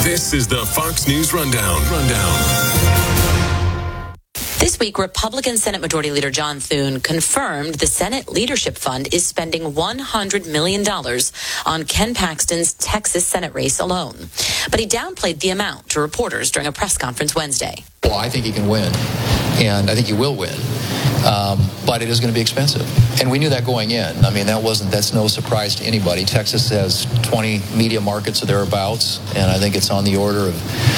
This is the Fox News Rundown. This week, Republican Senate Majority Leader John Thune confirmed the Senate Leadership Fund is spending $100 million on Ken Paxton's Texas Senate race alone. But he downplayed the amount to reporters during a press conference Wednesday. Well, I think he can win, and I think he will win. But it is going to be expensive. And we knew that going in. I mean, that's no surprise to anybody. Texas has 20 media markets or thereabouts, and I think it's on the order of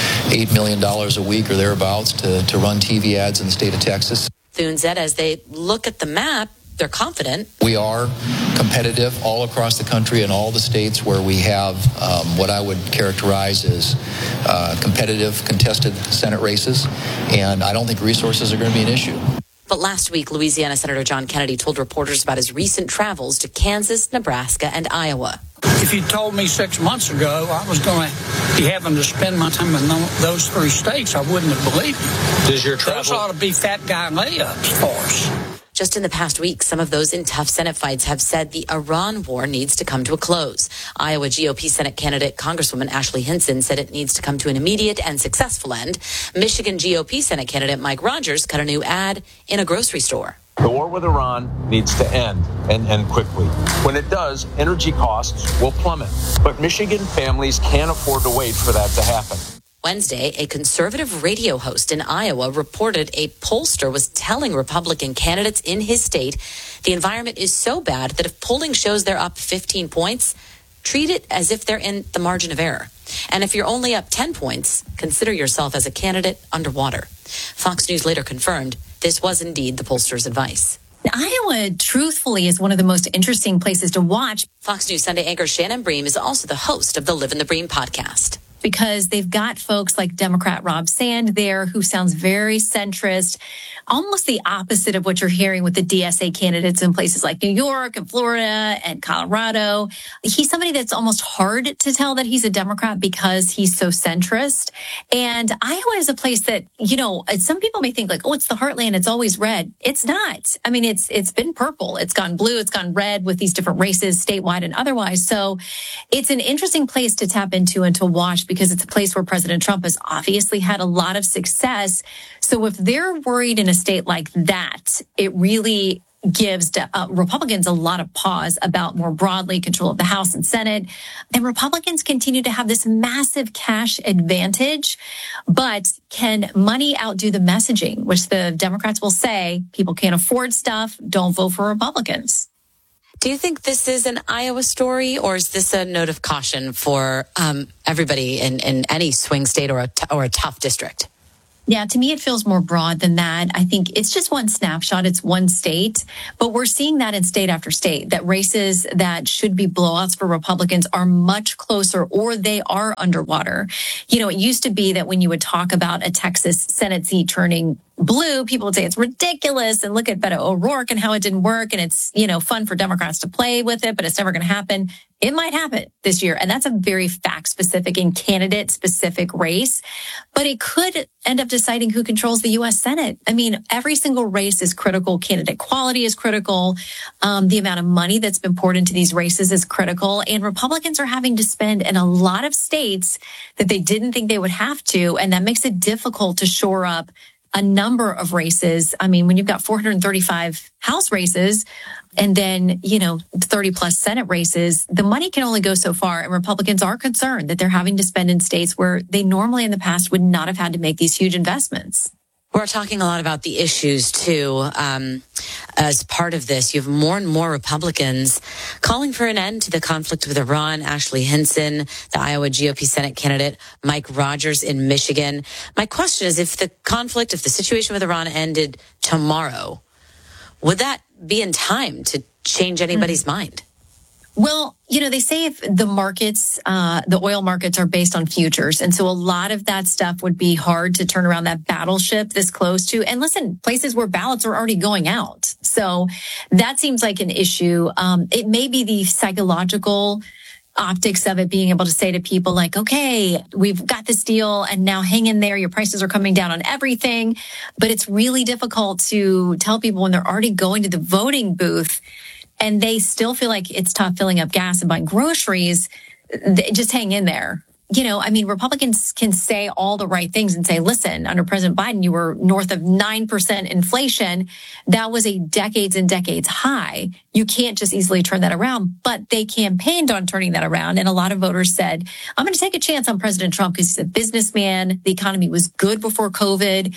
$8 million a week or thereabouts to run TV ads in the state of Texas. Thune said as they look at the map, they're confident. We are competitive all across the country in all the states where we have what I would characterize as competitive, contested Senate races, and I don't think resources are going to be an issue. But last week, Louisiana Senator John Kennedy told reporters about his recent travels to Kansas, Nebraska, and Iowa. If you told me 6 months ago I was going to be having to spend my time in those three states, I wouldn't have believed you. Does your travel... Those ought to be fat guy layups for us. Just in the past week, some of those in tough Senate fights have said the Iran war needs to come to a close. Iowa GOP Senate candidate Congresswoman Ashley Hinson said it needs to come to an immediate and successful end. Michigan GOP Senate candidate Mike Rogers cut a new ad in a grocery store. The war with Iran needs to end, and end quickly. When it does, energy costs will plummet. But Michigan families can't afford to wait for that to happen. Wednesday, a conservative radio host in Iowa reported a pollster was telling Republican candidates in his state the environment is so bad that if polling shows they're up 15 points, treat it as if they're in the margin of error. And if you're only up 10 points, consider yourself as a candidate underwater. Fox News later confirmed this was indeed the pollster's advice. Iowa, truthfully, is one of the most interesting places to watch. Fox News Sunday anchor Shannon Bream is also the host of the Live in the Bream podcast. Because they've got folks like Democrat Rob Sand there, who sounds very centrist, almost the opposite of what you're hearing with the DSA candidates in places like New York and Florida and Colorado. He's somebody that's almost hard to tell that he's a Democrat because he's so centrist. And Iowa is a place that, you know, some people may think like, oh, it's the heartland, it's always red. It's not. I mean, it's been purple, it's gone blue, it's gone red with these different races statewide and otherwise. So it's an interesting place to tap into and to watch, because it's a place where President Trump has obviously had a lot of success. So if they're worried in a state like that, it really gives Republicans a lot of pause about more broadly control of the House and Senate. And Republicans continue to have this massive cash advantage. But can money outdo the messaging, which the Democrats will say people can't afford stuff, don't vote for Republicans? Do you think this is an Iowa story, or is this a note of caution for everybody in any swing state or a tough district? Yeah, to me, it feels more broad than that. I think it's just one snapshot. It's one state. But we're seeing that in state after state, that races that should be blowouts for Republicans are much closer, or they are underwater. You know, it used to be that when you would talk about a Texas Senate seat turning blue, people would say it's ridiculous and look at Beto O'Rourke and how it didn't work. And it's, you know, fun for Democrats to play with it, but it's never going to happen. It might happen this year. And that's a very fact specific and candidate specific race, but it could end up deciding who controls the U.S. Senate. I mean, every single race is critical. Candidate quality is critical. The amount of money that's been poured into these races is critical. And Republicans are having to spend in a lot of states that they didn't think they would have to. And that makes it difficult to shore up a number of races. I mean, when you've got 435 House races and then, 30 plus Senate races, the money can only go so far. And Republicans are concerned that they're having to spend in states where they normally in the past would not have had to make these huge investments. We're talking a lot about the issues, too. As part of this, you have more and more Republicans calling for an end to the conflict with Iran. Ashley Hinson, the Iowa GOP Senate candidate, Mike Rogers in Michigan. My question is, if the situation with Iran ended tomorrow, would that be in time to change anybody's mind? Well, they say if the markets, the oil markets are based on futures. And so a lot of that stuff would be hard to turn around that battleship this close to. And listen, places where ballots are already going out. So that seems like an issue. It may be the psychological optics of it, being able to say to people like, okay, we've got this deal and now hang in there. Your prices are coming down on everything. But it's really difficult to tell people when they're already going to the voting booth and they still feel like it's tough filling up gas and buying groceries, just hang in there. Republicans can say all the right things and say, listen, under President Biden, you were north of 9% inflation. That was a decades and decades high. You can't just easily turn that around, but they campaigned on turning that around. And a lot of voters said, I'm going to take a chance on President Trump because he's a businessman. The economy was good before COVID.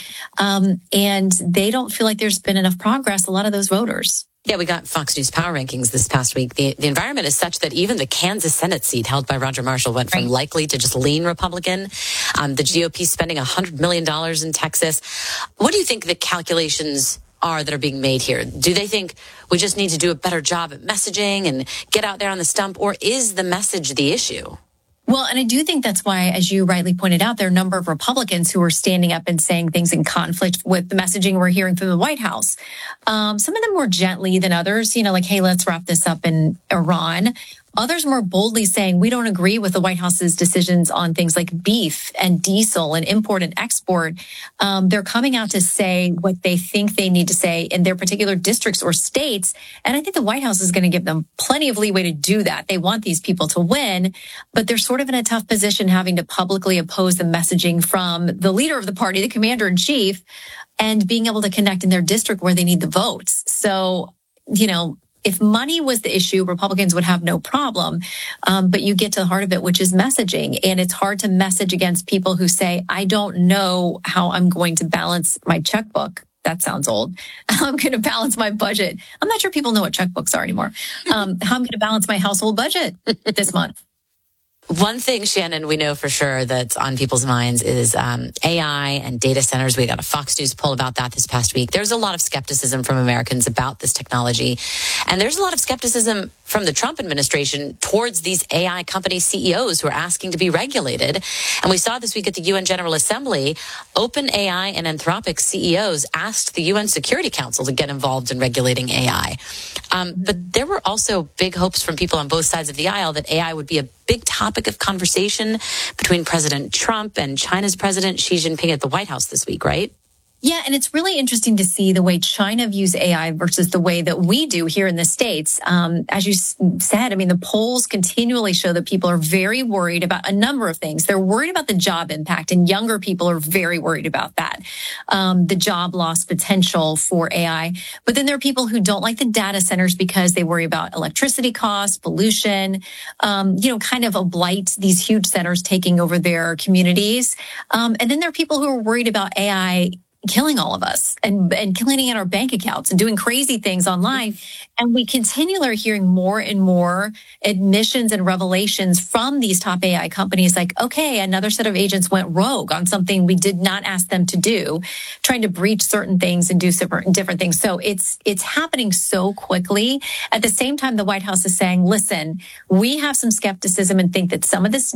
And they don't feel like there's been enough progress, a lot of those voters. Yeah, we got Fox News Power Rankings this past week. The environment is such that even the Kansas Senate seat held by Roger Marshall went from likely to just lean Republican. The GOP spending $100 million in Texas. What do you think the calculations are that are being made here? Do they think we just need to do a better job at messaging and get out there on the stump, or is the message the issue? Well, and I do think that's why, as you rightly pointed out, there are a number of Republicans who are standing up and saying things in conflict with the messaging we're hearing from the White House. Some of them more gently than others, like, hey, let's wrap this up in Iran. Others more boldly saying, we don't agree with the White House's decisions on things like beef and diesel and import and export. They're coming out to say what they think they need to say in their particular districts or states. And I think the White House is going to give them plenty of leeway to do that. They want these people to win, but they're sort of in a tough position having to publicly oppose the messaging from the leader of the party, the commander in chief, and being able to connect in their district where they need the votes. So, if money was the issue, Republicans would have no problem. But you get to the heart of it, which is messaging. And it's hard to message against people who say, I don't know how I'm going to balance my checkbook. That sounds old. I'm going to balance my budget. I'm not sure people know what checkbooks are anymore. How I'm going to balance my household budget this month. One thing, Shannon, we know for sure that's on people's minds is AI and data centers. We got a Fox News poll about that this past week. There's a lot of skepticism from Americans about this technology. And there's a lot of skepticism from the Trump administration towards these AI company CEOs who are asking to be regulated. And we saw this week at the UN General Assembly, OpenAI and Anthropic CEOs asked the UN Security Council to get involved in regulating AI. But there were also big hopes from people on both sides of the aisle that AI would be a big topic of conversation between President Trump and China's President Xi Jinping at the White House this week, right? Yeah, and it's really interesting to see the way China views AI versus the way that we do here in the States. As you said, the polls continually show that people are very worried about a number of things. They're worried about the job impact, and younger people are very worried about that, the job loss potential for AI. But then there are people who don't like the data centers because they worry about electricity costs, pollution, kind of a blight, these huge centers taking over their communities. And then there are people who are worried about AI killing all of us and cleaning in our bank accounts and doing crazy things online. And we continually are hearing more and more admissions and revelations from these top AI companies like, okay, another set of agents went rogue on something we did not ask them to do, trying to breach certain things and do different things. So it's happening so quickly. At the same time, the White House is saying, listen, we have some skepticism and think that some of this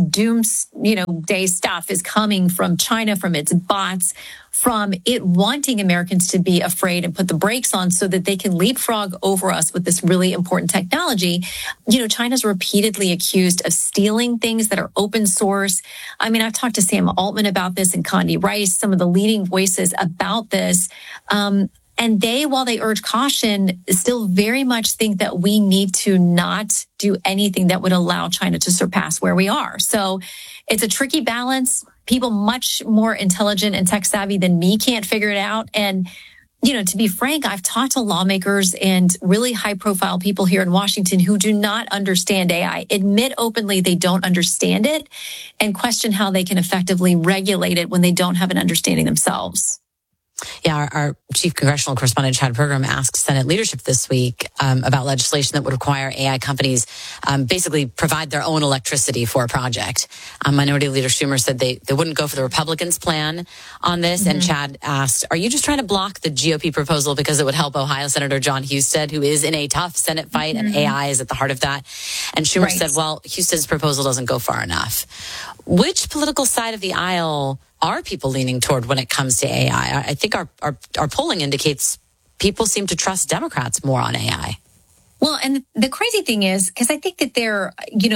doomsday stuff is coming from China, from its bots, from it wanting Americans to be afraid and put the brakes on so that they can leapfrog over us with this really important technology. China's repeatedly accused of stealing things that are open source. I've talked to Sam Altman about this and Condi Rice, some of the leading voices about this. And they, while they urge caution, still very much think that we need to not do anything that would allow China to surpass where we are. So it's a tricky balance. People much more intelligent and tech savvy than me can't figure it out. And, to be frank, I've talked to lawmakers and really high profile people here in Washington who do not understand AI, admit openly they don't understand it, and question how they can effectively regulate it when they don't have an understanding themselves. Yeah, our chief congressional correspondent, Chad Pergram, asked Senate leadership this week about legislation that would require AI companies basically provide their own electricity for a project. Minority Leader Schumer said they wouldn't go for the Republicans' plan on this. Mm-hmm. And Chad asked, are you just trying to block the GOP proposal because it would help Ohio Senator John Husted, who is in a tough Senate fight, mm-hmm. and AI is at the heart of that? And Schumer said, well, Husted's proposal doesn't go far enough. Which political side of the aisle are people leaning toward when it comes to AI? I think our polling indicates people seem to trust Democrats more on AI. Well, and the crazy thing is, because I think that there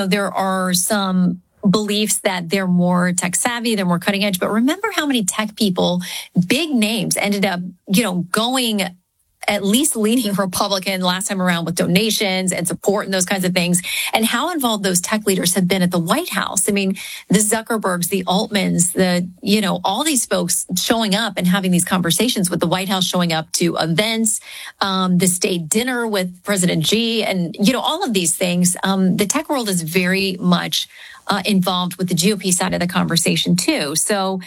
are some beliefs that they're more tech savvy, they're more cutting edge. But remember how many tech people, big names, ended up, going at least leaning Republican last time around with donations and support and those kinds of things, and how involved those tech leaders have been at the White House. I mean, the Zuckerbergs, the Altmans, all these folks showing up and having these conversations with the White House, showing up to events, the state dinner with President Xi, and, all of these things. The tech world is very much involved with the GOP side of the conversation too. So,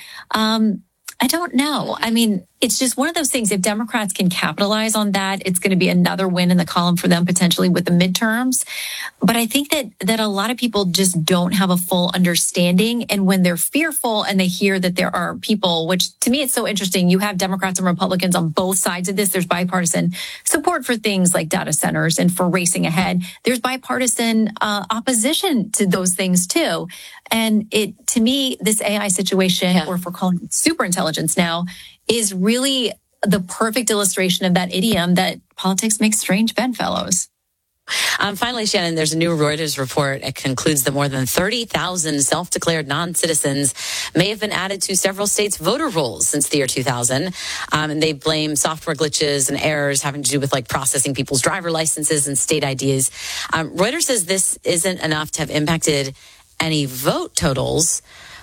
I don't know. I mean, it's just one of those things. If Democrats can capitalize on that, it's going to be another win in the column for them potentially with the midterms. But I think that a lot of people just don't have a full understanding. And when they're fearful and they hear that there are people, which to me, it's so interesting. You have Democrats and Republicans on both sides of this. There's bipartisan support for things like data centers and for racing ahead. There's bipartisan opposition to those things too. And to me, this AI situation, or if we're calling it superintelligence now, is really the perfect illustration of that idiom that politics makes strange bedfellows. Finally, Shannon, there's a new Reuters report. It concludes that more than 30,000 self-declared non-citizens may have been added to several states' voter rolls since the year 2000. And they blame software glitches and errors having to do with processing people's driver licenses and state IDs. Reuters says this isn't enough to have impacted any vote totals,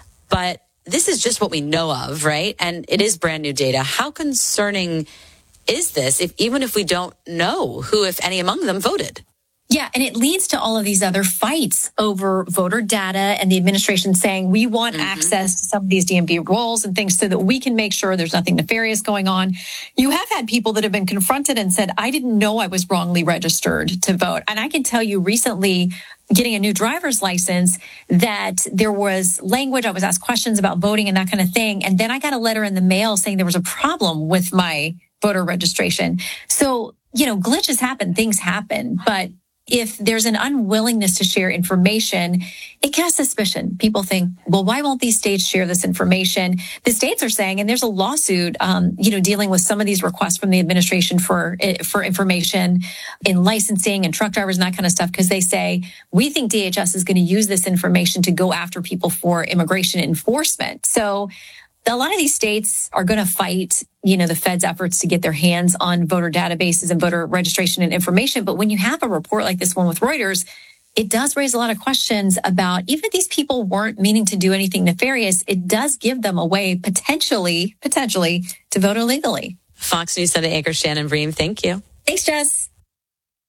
but this is just what we know of, right? And it is brand new data. How concerning is this, even if we don't know who, if any, among them voted? Yeah, and it leads to all of these other fights over voter data and the administration saying we want access to some of these DMV rolls and things so that we can make sure there's nothing nefarious going on. You have had people that have been confronted and said, I didn't know I was wrongly registered to vote. And I can tell you recently, getting a new driver's license, that there was language. I was asked questions about voting and that kind of thing. And then I got a letter in the mail saying there was a problem with my voter registration. So, glitches happen, things happen. But if there's an unwillingness to share information, it casts suspicion. People think, well, why won't these states share this information? The states are saying, and there's a lawsuit, dealing with some of these requests from the administration for information in licensing and truck drivers and that kind of stuff, because they say, we think DHS is going to use this information to go after people for immigration enforcement. So a lot of these states are going to fight, the Fed's efforts to get their hands on voter databases and voter registration and information. But when you have a report like this one with Reuters, it does raise a lot of questions about, even if these people weren't meaning to do anything nefarious, it does give them a way potentially to vote illegally. Fox News Sunday anchor Shannon Bream, thank you. Thanks, Jess.